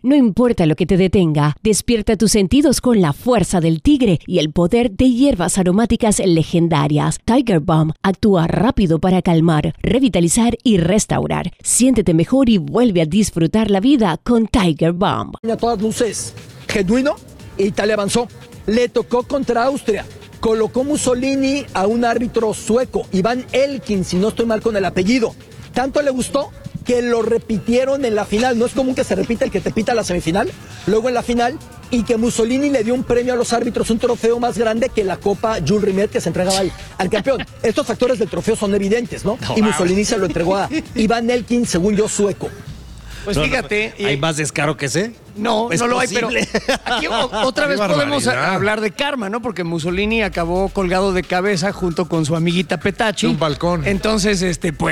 No importa lo que te detenga, despierta tus sentidos con la fuerza del tigre y el poder de hierbas aromáticas legendarias. Tiger Balm actúa rápido para calmar, revitalizar y restaurar. Siéntete mejor y vuelve a disfrutar la vida con Tiger Balm. A todas luces, genuino, Italia avanzó. Le tocó contra Austria. Colocó Mussolini a un árbitro sueco, Iván Elkin, si no estoy mal con el apellido. Tanto le gustó que lo repitieron en la final. No es común que se repita el que te pita la semifinal, luego en la final, y que Mussolini le dio un premio a los árbitros, un trofeo más grande que la Copa Jules Rimet que se entregaba al campeón. Estos factores del trofeo son evidentes, ¿no? Y Mussolini se lo entregó a Iván Elkin, según yo, sueco. Pues fíjate. ¿Hay más descaro que ese? No, ¿Es no lo hay, posible? pero aquí otra vez podemos hablar de karma, ¿no? Porque Mussolini acabó colgado de cabeza junto con su amiguita Petacci. De un balcón. Entonces,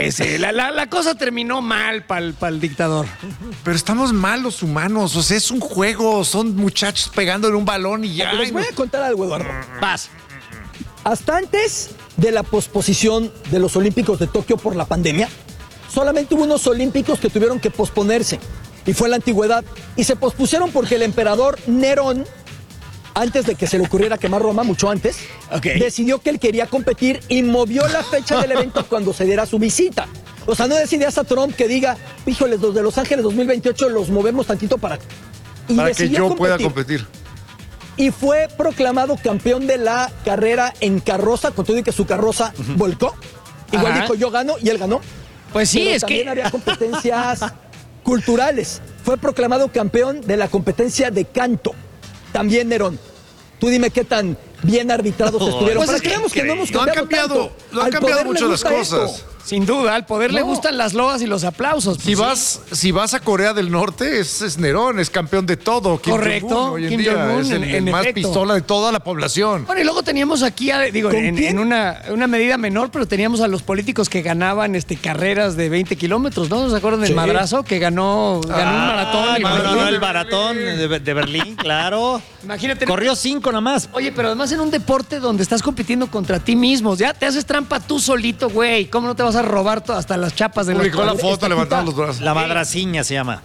la cosa terminó mal para el dictador. Pero estamos mal los humanos, o sea, es un juego, son muchachos pegándole un balón y ya. Les voy a contar algo, Eduardo. Vas. Hasta antes de la posposición de los Olímpicos de Tokio por la pandemia, solamente hubo unos Olímpicos que tuvieron que posponerse, y fue en la antigüedad, y se pospusieron porque el emperador Nerón, antes de que se le ocurriera quemar Roma, mucho antes, decidió que él quería competir y movió la fecha del evento cuando se diera su visita. O sea, no decidía hasta Trump que diga, híjoles, los de Los Ángeles 2028 los movemos tantito para que yo pueda competir. Y fue proclamado campeón de la carrera en carroza, con todo y que su carroza volcó. Igual dijo, yo gano, y él ganó. Pues sí, pero es también que había competencias culturales. Fue proclamado campeón de la competencia de canto. También Nerón. Tú dime qué tan bien arbitrados estuvieron. Pues creemos que no hemos cambiado no han cambiado mucho las cosas. sin duda, al poder le gustan las loas y los aplausos. Pues si vas a Corea del Norte, es Nerón, es campeón de todo. Correcto, Kim Jong-un es el más pistola de toda la población. Bueno, y luego teníamos aquí, en una medida menor, pero teníamos a los políticos que ganaban carreras de 20 kilómetros, ¿no? ¿Se acuerdan del madrazo que ganó un maratón? Ganó el maratón de Berlín, claro. Imagínate. Corrió 5 nada más. Oye, pero además en un deporte donde estás compitiendo contra ti mismo, ya te haces trampa tú solito, güey. ¿Cómo no te vas a robar hasta las chapas de Publicó la foto levantando los brazos. La madraciña se llama.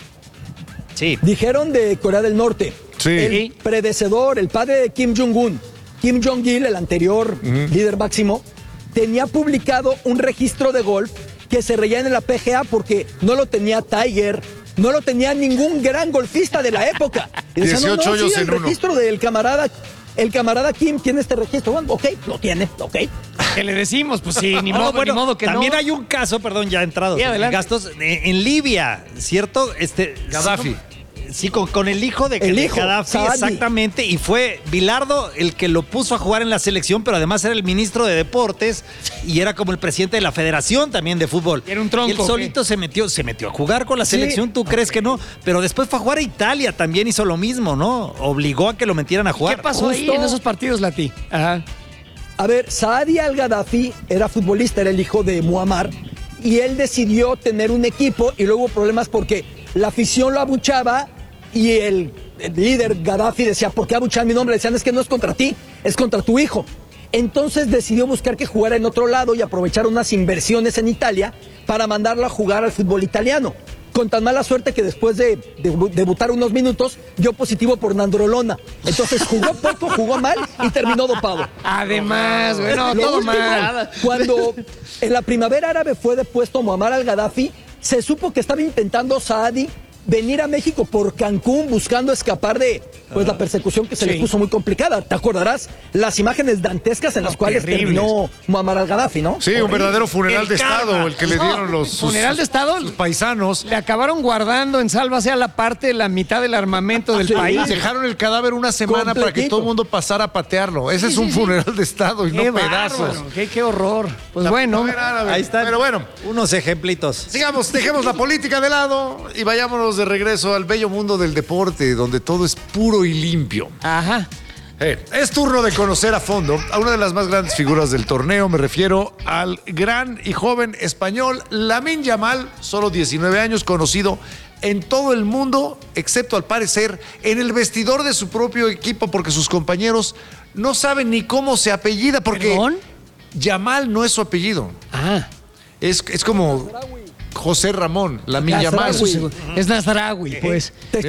Sí. Dijeron de Corea del Norte. Sí. El predecedor, el padre de Kim Jong-un, Kim Jong-il, el anterior líder máximo, tenía publicado un registro de golf que se reía en la PGA porque no lo tenía Tiger, no lo tenía ningún gran golfista de la época. Y decían, 18 hoyos el en uno. registro del camarada. El camarada Kim tiene este registro. Bueno, ok, lo tiene, ok. ¿Qué le decimos? Pues sí, ni modo, ni modo que también no. hay un caso, perdón, ya entrados Sí, en gastos en Libia, ¿cierto? Gaddafi. Sí, con el hijo de Gaddafi, Saadi. exactamente, y fue Bilardo el que lo puso a jugar en la selección, pero además era el ministro de Deportes y era como el presidente de la Federación también de Fútbol. Era un tronco. Y él solito se metió a jugar con la selección, ¿tú crees que no? Pero después fue a jugar a Italia, también hizo lo mismo, ¿no? Obligó a que lo metieran a jugar. ¿Qué pasó ahí en esos partidos, Lati? Ajá. A ver, Saadi al-Gaddafi era futbolista, era el hijo de Muammar, y él decidió tener un equipo y luego hubo problemas porque la afición lo abuchaba y el líder Gaddafi decía, ¿por qué abuchan mi nombre? Decían, es que no es contra ti, es contra tu hijo. Entonces decidió buscar que jugara en otro lado y aprovechar unas inversiones en Italia para mandarlo a jugar al fútbol italiano. Con tan mala suerte que después de debutar unos minutos, dio positivo por nandrolona. Entonces jugó poco, jugó mal y terminó dopado. Además, bueno, Lo todo último, mal. Cuando en la primavera árabe fue depuesto Muammar al-Gaddafi, se supo que estaba intentando Saadi venir a México por Cancún buscando escapar de la persecución que se le puso muy complicada. ¿Te acordarás? Las imágenes dantescas en las cuales terminó Muammar al-Gaddafi, ¿no? Sí, un verdadero funeral de Estado, el que le dieron ¿Funeral de Estado? sus paisanos. Le acabaron guardando en sálvase a la parte la mitad del armamento del país. Dejaron el cadáver una semana para que todo el mundo pasara a patearlo. Ese es un funeral de Estado y no pedazos. Qué horror. Pues bueno, ahí están. Pero bueno, unos ejemplitos. sigamos, dejemos la política de lado y vayámonos de regreso al bello mundo del deporte, donde todo es puro y limpio. Ajá. Es turno de conocer a fondo a una de las más grandes figuras del torneo. Me refiero al gran y joven español Lamine Yamal, solo 19 años, conocido en todo el mundo, excepto al parecer en el vestidor de su propio equipo, porque sus compañeros no saben ni cómo se apellida, porque ¿Perdón? Yamal no es su apellido. Ah. Es como José Ramón, Lamine Yamal. Es Nazarawi, pues.